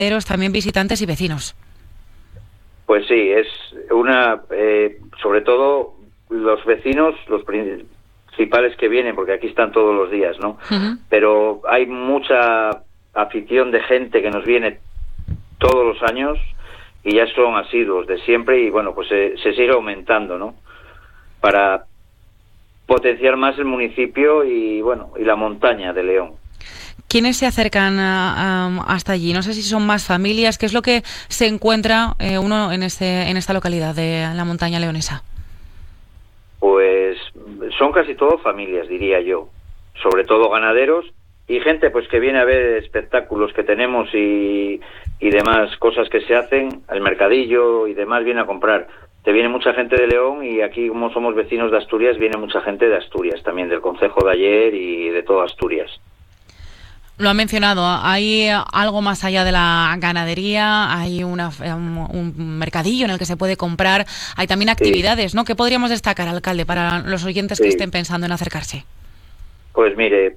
también visitantes y vecinos. Pues sí, es sobre todo los vecinos, los principales que vienen, porque aquí están todos los días, ¿no? Uh-huh. Pero hay mucha afición de gente que nos viene todos los años y ya son asiduos de siempre y bueno, pues se sigue aumentando, ¿no? Para potenciar más el municipio y bueno, y la montaña de León. ¿Quiénes se acercan hasta allí? No sé si son más familias. ¿Qué es lo que se encuentra uno en esta localidad de la montaña leonesa? Pues son casi todo familias, diría yo. Sobre todo ganaderos y gente pues que viene a ver espectáculos que tenemos y demás cosas que se hacen, el mercadillo y demás, viene a comprar. Te viene mucha gente de León y aquí, como somos vecinos de Asturias, viene mucha gente de Asturias también, del concejo de Aller y de toda Asturias. Lo ha mencionado, hay algo más allá de la ganadería, hay un mercadillo en el que se puede comprar, hay también actividades, ¿no? ¿Qué podríamos destacar, alcalde, para los oyentes que estén pensando en acercarse? Pues mire,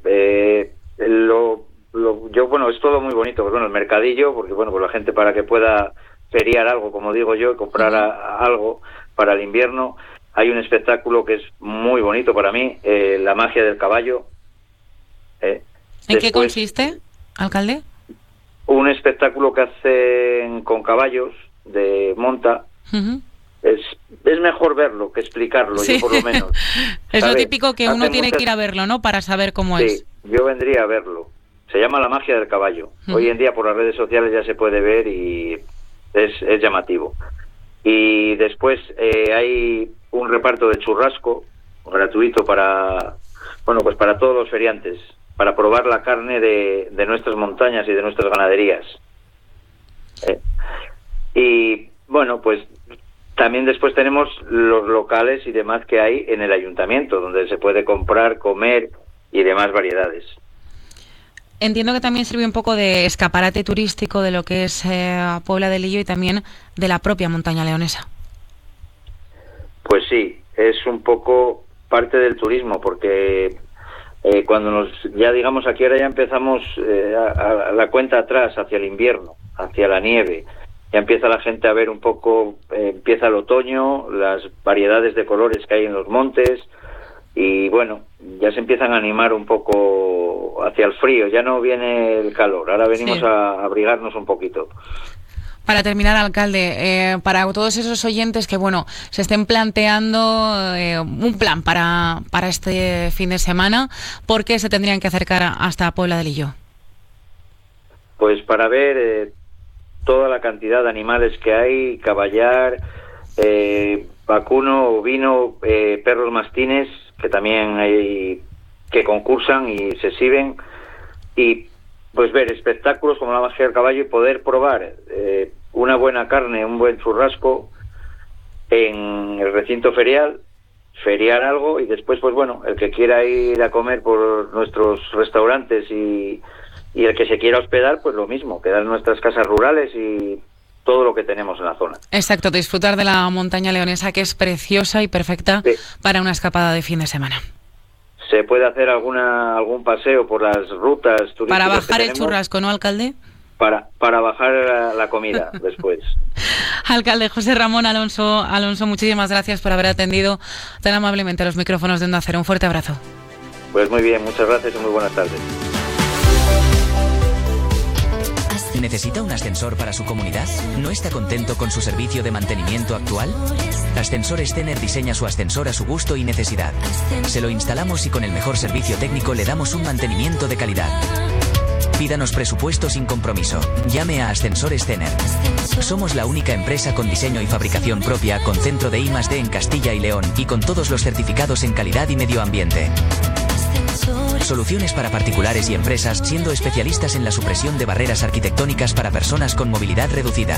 bueno, es todo muy bonito, pues bueno, el mercadillo, porque bueno, pues la gente para que pueda feriar algo, como digo yo, comprar algo para el invierno. Hay un espectáculo que es muy bonito para mí, la magia del caballo. ¿En qué consiste, alcalde? Un espectáculo que hacen con caballos de monta. Uh-huh. Es mejor verlo que explicarlo, sí. Yo por lo menos. Es ¿sabes? Lo típico que uno tiene que ir a verlo, ¿no? Para saber cómo es. Sí, yo vendría a verlo. Se llama la magia del caballo. Uh-huh. Hoy en día por las redes sociales ya se puede ver y es llamativo. Y después hay un reparto de churrasco gratuito para todos los feriantes, para probar la carne de nuestras montañas y de nuestras ganaderías. Y bueno, pues también después tenemos los locales y demás que hay en el ayuntamiento, donde se puede comprar, comer y demás variedades. Entiendo que también sirve un poco de escaparate turístico de lo que es Puebla de Lillo y también de la propia montaña leonesa. Pues sí, es un poco parte del turismo, porque cuando ya digamos aquí ahora ya empezamos a la cuenta atrás hacia el invierno, hacia la nieve, ya empieza la gente a ver un poco, empieza el otoño, las variedades de colores que hay en los montes y bueno, ya se empiezan a animar un poco hacia el frío, ya no viene el calor, ahora venimos a abrigarnos un poquito. Para terminar, alcalde, para todos esos oyentes que, bueno, se estén planteando un plan para este fin de semana, ¿por qué se tendrían que acercar hasta Puebla de Lillo? Pues para ver toda la cantidad de animales que hay, caballar, vacuno, ovino, perros mastines, que también hay que concursan y se exhiben, y pues ver espectáculos como la magia del caballo y poder probar una buena carne, un buen churrasco en el recinto ferial, feriar algo y después, pues bueno, el que quiera ir a comer por nuestros restaurantes y el que se quiera hospedar, pues lo mismo, quedar en nuestras casas rurales y todo lo que tenemos en la zona. Exacto, disfrutar de la montaña leonesa, que es preciosa y perfecta para una escapada de fin de semana. Se puede hacer algún paseo por las rutas turísticas. Para bajar el churrasco, ¿no, alcalde? Para bajar la comida después. Alcalde José Ramón Alonso, muchísimas gracias por haber atendido tan amablemente a los micrófonos de Onda Cero. Un fuerte abrazo. Pues muy bien, muchas gracias y muy buenas tardes. ¿Necesita un ascensor para su comunidad? ¿No está contento con su servicio de mantenimiento actual? Ascensores Tener diseña su ascensor a su gusto y necesidad. Se lo instalamos y con el mejor servicio técnico le damos un mantenimiento de calidad. Pídanos presupuesto sin compromiso. Llame a Ascensores Tener. Somos la única empresa con diseño y fabricación propia, con centro de I+D en Castilla y León y con todos los certificados en calidad y medio ambiente. Soluciones para particulares y empresas, siendo especialistas en la supresión de barreras arquitectónicas para personas con movilidad reducida.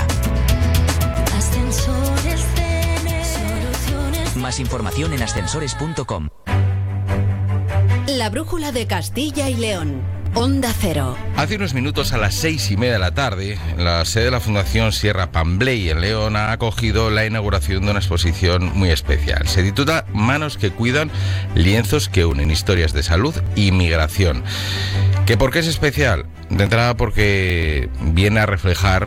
Más información en ascensores.com. La brújula de Castilla y León. Onda Cero. Hace unos minutos, a las 6:30 de la tarde, la sede de la Fundación Sierra Pambley en León ha acogido la inauguración de una exposición muy especial. Se titula Manos que cuidan, lienzos que unen, historias de salud y migración. ¿Que por qué es especial? De entrada porque viene a reflejar